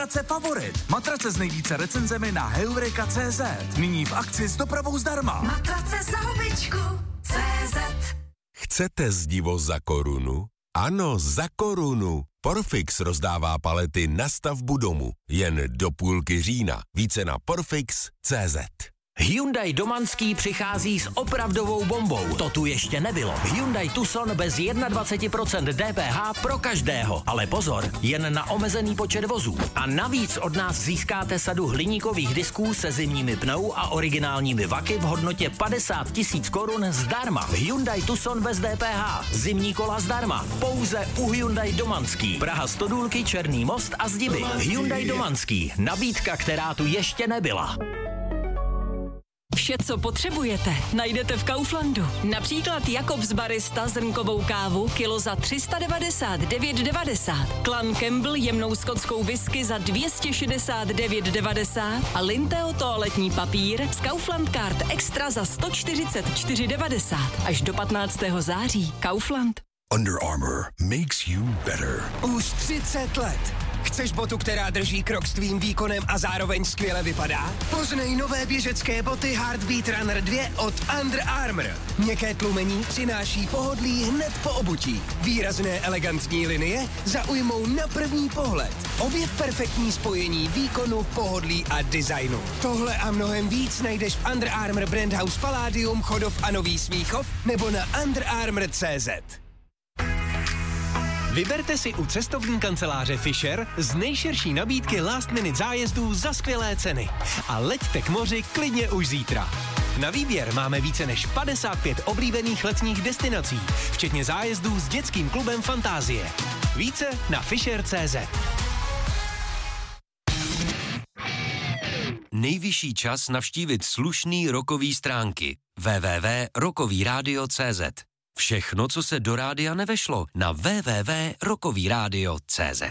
Matrace Favorit. Matrace s nejvíce recenzemi na Heureka.cz. Nyní v akci s dopravou zdarma. Matrace za hubičku CZ. Chcete zdivo za korunu? Ano, za korunu. Porfix rozdává palety na stavbu domu. Jen do půlky října. Více na porfix.cz. Hyundai Domanský přichází s opravdovou bombou. To tu ještě nebylo. Hyundai Tucson bez 21% DPH pro každého. Ale pozor, jen na omezený počet vozů. A navíc od nás získáte sadu hliníkových disků se zimními pnou a originálními vaky v hodnotě 50 000 korun zdarma. Hyundai Tucson bez DPH. Zimní kola zdarma. Pouze u Hyundai Domanský. Praha Stodůlky, Černý most a Zdiby. Hyundai Domanský. Nabídka, která tu ještě nebyla. Vše, co potřebujete, najdete v Kauflandu. Například Jakobs Barista zrnkovou kávu kilo za 399,90. Clan Campbell jemnou skotskou whisky za 269,90 a Linteo toaletní papír z Kaufland Card Extra za 144,90. Až do 15. září. Kaufland. Under Armour makes you better. Už 30 let. Chceš botu, která drží krok s tvým výkonem a zároveň skvěle vypadá? Poznej nové běžecké boty Heartbeat Runner 2 od Under Armour. Měkké tlumení přináší pohodlí hned po obutí. Výrazné elegantní linie zaujmou na první pohled. Objev perfektní spojení výkonu, pohodlí a designu. Tohle a mnohem víc najdeš v Under Armour Brand House Palladium, Chodov a Nový Smíchov nebo na underarmour.cz. Vyberte si u cestovní kanceláře Fisher z nejširší nabídky last minute zájezdů za skvělé ceny. A leďte k moři klidně už zítra. Na výběr máme více než 55 oblíbených letních destinací, včetně zájezdů s dětským klubem Fantázie. Více na Fisher.cz. Nejvyšší čas navštívit slušný rockový stránky www.rockovyradio.cz. Všechno, co se do rádia nevešlo, na www.rockovyradio.cz.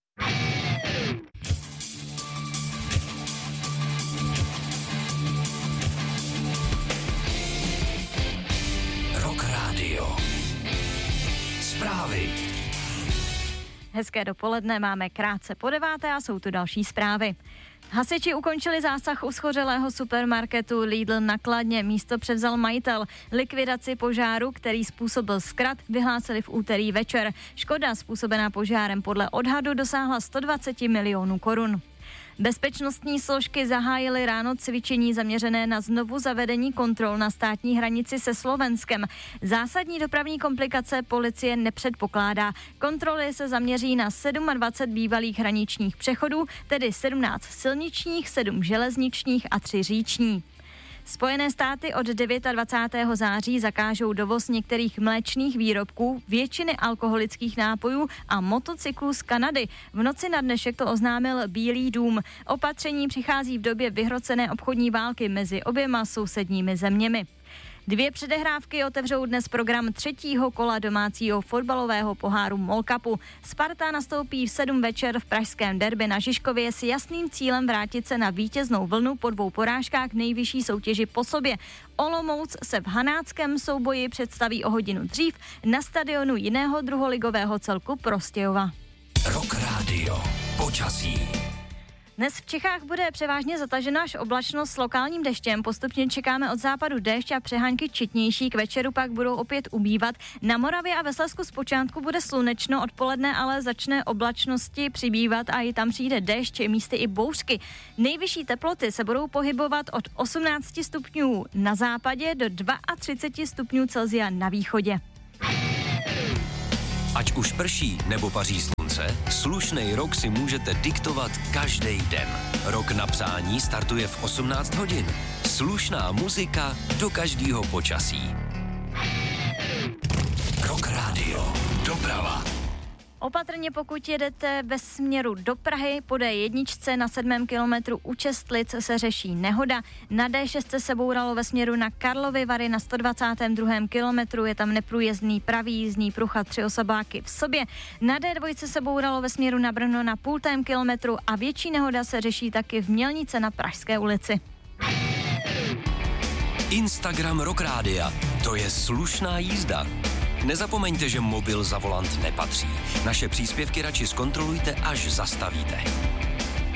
Rock Radio. Zprávy. Hezké dopoledne, máme krátce po 9 a jsou tu další zprávy. Hasiči ukončili zásah u shořelého supermarketu Lidl na Kladně, místo převzal majitel. Likvidaci požáru, který způsobil zkrat, vyhlásili v úterý večer. Škoda způsobená požárem podle odhadu dosáhla 120 milionů korun. Bezpečnostní složky zahájily ráno cvičení zaměřené na znovu zavedení kontrol na státní hranici se Slovenskem. Zásadní dopravní komplikace policie nepředpokládá. Kontroly se zaměří na 27 bývalých hraničních přechodů, tedy 17 silničních, 7 železničních a 3 říční. Spojené státy od 29. září zakážou dovoz některých mléčných výrobků, většiny alkoholických nápojů a motocyklů z Kanady. V noci na dnešek to oznámil Bílý dům. Opatření přichází v době vyhrocené obchodní války mezi oběma sousedními zeměmi. 2 předehrávky otevřou dnes program 3. kola domácího fotbalového poháru MOL Cupu. Sparta nastoupí v 7 večer v pražském derby na Žižkově s jasným cílem vrátit se na vítěznou vlnu po 2 porážkách nejvyšší soutěži po sobě. Olomouc se v hanáckém souboji představí o hodinu dřív na stadionu jiného druholigového celku Prostějova. Rock Radio. Počasí. Dnes v Čechách bude převážně zatažena až oblačnost s lokálním deštěm. Postupně čekáme od západu déšť a přehánky četnější, k večeru pak budou opět ubývat. Na Moravě a ve Slezsku zpočátku bude slunečno, odpoledne ale začne oblačnosti přibývat a i tam přijde déšť, místy i bouřky. Nejvyšší teploty se budou pohybovat od 18 stupňů na západě do 32 stupňů Celsia na východě. Ať už prší nebo paří slunce, slušnej rok si můžete diktovat každý den. Rok na psání startuje v 18 hodin. Slušná muzika do každého počasí. Rock Radio. Doprava. Opatrně, pokud jedete ve směru do Prahy, po D1 na 7. kilometru u Čestlic se řeší nehoda. Na D6 se bouralo ve směru na Karlovy Vary na 122. kilometru, je tam neprůjezdný pravý jízdní pruh a 3 osobáky v sobě. Na D2 se bouralo ve směru na Brno na 0,5 kilometru a větší nehoda se řeší taky v Mělnice na Pražské ulici. Instagram Rock Rádia. To je slušná jízda. Nezapomeňte, že mobil za volant nepatří. Naše příspěvky radši zkontrolujte, až zastavíte.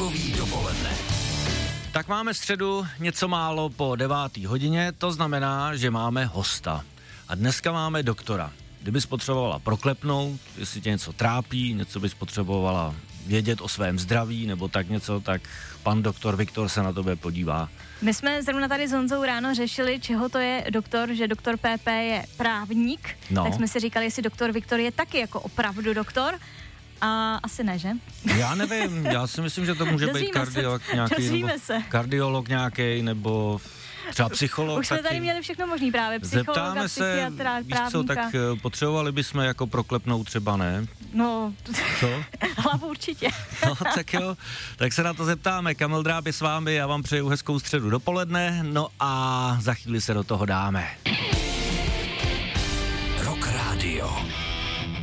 Rockový dopoledne. Tak máme středu něco málo po 9. hodině, to znamená, že máme hosta. A dneska máme doktora. Kdybys potřebovala proklepnout, jestli tě něco trápí, něco bys potřebovala vědět o svém zdraví nebo tak něco, tak pan doktor Viktor se na tebe podívá. My jsme zrovna tady s Honzou ráno řešili, čeho to je doktor, že doktor PP je právník, tak jsme si říkali, jestli doktor Viktor je taky jako opravdu doktor. A asi ne, že? Já nevím, já si myslím, že to může být kardiolog nějaký, nebo třeba psycholog. Už jsme taky. Tady měli všechno možný právě, psychologa, psychiatra, právníka. Co, tak potřebovali bychom jako proklepnout třeba, ne? No, co? Hlavu určitě. No, tak jo, tak se na to zeptáme. Kamil Dráb je s vámi, já vám přeju hezkou středu dopoledne, no a za chvíli se do toho dáme. Rock Radio.